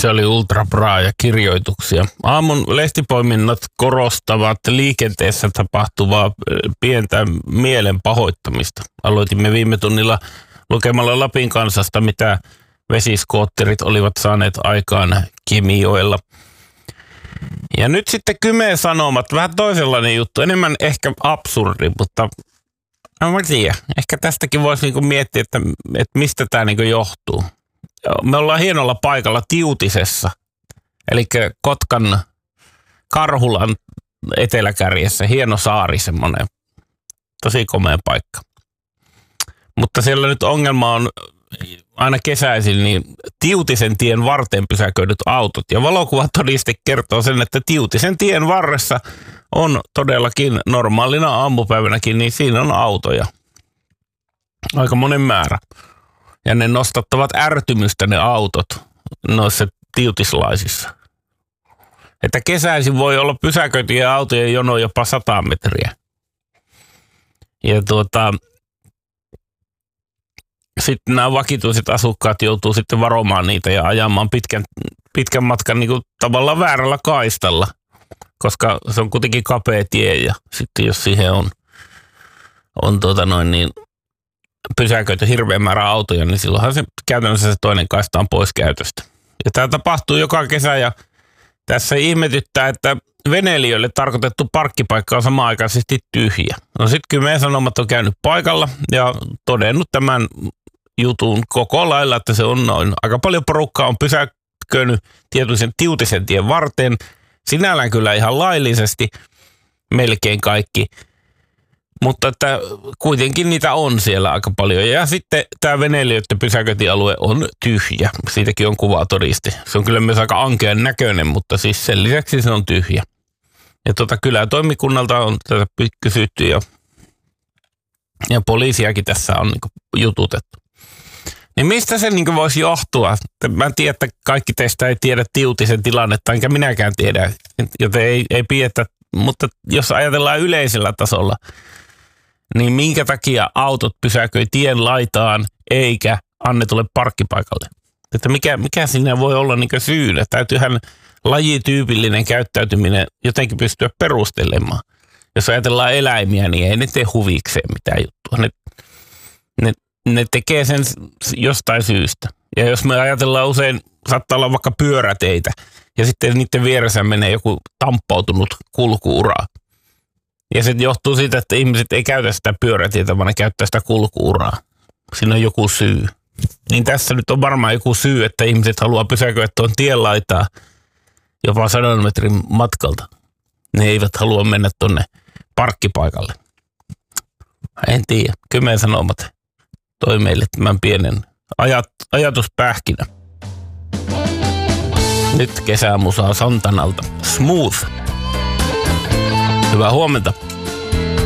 Se oli ultra ja kirjoituksia. Aamun lehtipoiminnat korostavat liikenteessä tapahtuvaa pientä mielen pahoittamista. Aloitimme viime tunnilla lukemalla Lapin Kansasta, mitä vesiskootterit olivat saaneet aikaan Kemijoella. Ja nyt sitten Kymen Sanomat, vähän toisenlainen juttu, enemmän ehkä absurdi, mutta en tiedä. Ehkä tästäkin voisi niinku miettiä, että mistä tämä niinku johtuu. Me ollaan hienolla paikalla Tiutisessa, eli Kotkan Karhulan eteläkärjessä, hieno saari semmoinen, tosi komea paikka. Mutta siellä nyt ongelma on aina kesäisin niin Tiutisen tien varteen pysäköidyt autot. Ja valokuvatodiste kertoo sen, että Tiutisen tien varressa on todellakin normaalina aamupäivänäkin, niin siinä on autoja. Aika monen määrä. Ja ne nostattavat ärtymystä ne autot noissa tiutislaisissa. Että kesäisin voi olla pysäköityjä autojen jono jopa 100 metriä. Ja sitten nämä vakituiset asukkaat joutuu sitten varomaan niitä ja ajamaan pitkän matkan niin kuin tavallaan väärällä kaistalla, koska se on kuitenkin kapea tie ja sitten jos siihen on pysäköity hirveän määrä autoja, niin silloinhan se käytännössä se toinen kaista on pois käytöstä. Ja tämä tapahtuu joka kesä ja tässä ihmetyttää, että veneilijöille tarkoitettu parkkipaikka on samanaikaisesti tyhjä. No sitten Kymen Sanomat on käynyt paikalla ja todennut tämän jutun koko lailla, että se on noin. Aika paljon porukkaa on pysäköinyt Tiutisen tien varteen. Sinällään kyllä ihan laillisesti, melkein kaikki. Mutta että kuitenkin niitä on siellä aika paljon. Ja sitten tämä veneilijöiden pysäköintialue on tyhjä. Siitäkin on kuvatodiste. Se on kyllä myös aika ankean näköinen, mutta siis sen lisäksi se on tyhjä. Ja kylätoimikunnalta on tätä kysytty ja poliisiakin tässä on niin jututettu. Niin mistä se niin voisi johtua? Mä en tiedä, että kaikki teistä ei tiedä Tiutisen tilannetta, enkä minäkään tiedä, joten ei pietä. Mutta jos ajatellaan yleisellä tasolla, niin minkä takia autot pysäköi tien laitaan eikä annetulle parkkipaikalle? Että mikä siinä voi olla niin syynä? Täytyyhän lajityypillinen käyttäytyminen jotenkin pystyä perustelemaan. Jos ajatellaan eläimiä, niin ei ne tee huvikseen mitään juttua. Ne tekee sen jostain syystä. Ja jos me ajatellaan usein, saattaa olla vaikka pyöräteitä, ja sitten niiden vieressä menee joku tamppautunut kulku-ura. Ja se johtuu siitä, että ihmiset ei käytä sitä pyörätietä, vaan ne käyttää sitä kulku-uraa. Siinä on joku syy. Niin tässä nyt on varmaan joku syy, että ihmiset haluaa pysäköidä tuon tien laitaa jopa 100 metrin matkalta. Ne eivät halua mennä tuonne parkkipaikalle. En tiedä. Kymen Sanomat toi meille tämän pienen ajatuspähkinä. Nyt kesämusaa Santanalta. Smooth. Hyvää huomenta.